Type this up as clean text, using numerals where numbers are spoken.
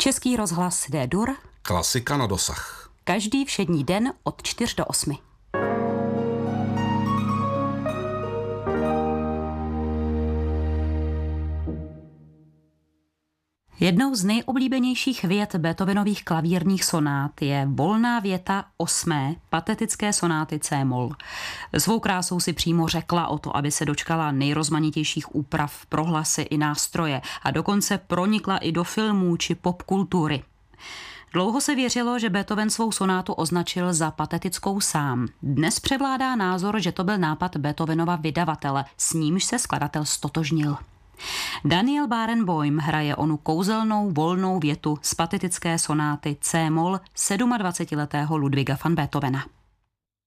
Český rozhlas D-dur. Klasika na dosah. Každý všední den od 4 do 8. Jednou z nejoblíbenějších vět Beethovenových klavírních sonát je volná věta 8. patetické sonáty C-moll. Svou krásou si přímo řekla o to, aby se dočkala nejrozmanitějších úprav pro hlasy i nástroje a dokonce pronikla i do filmů či popkultury. Dlouho se věřilo, že Beethoven svou sonátu označil za patetickou sám. Dnes převládá názor, že to byl nápad Beethovenova vydavatele, s nímž se skladatel stotožnil. Daniel Barenboim hraje onu kouzelnou volnou větu z patetické sonáty C-moll 27letého Ludwiga van Beethovena.